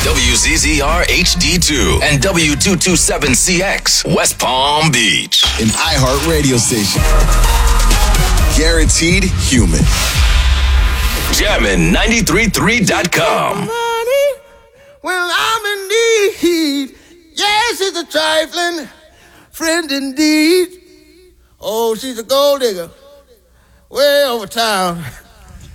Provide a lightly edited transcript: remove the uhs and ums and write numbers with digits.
WZZR HD2 and W227CX, West Palm Beach. An iHeart radio station. Guaranteed human. Jammin' 93.3.com. Well, I'm in need. Yes, it's a trifling friend indeed. Oh, she's a gold digger way over town.